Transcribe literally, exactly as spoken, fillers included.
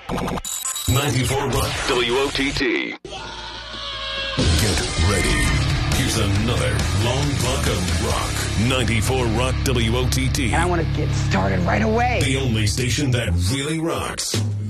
ninety-four Rock W O T T. Get ready. Here's another long block of rock. ninety-four Rock W O T T. And I want to get started right away. The only station that really rocks.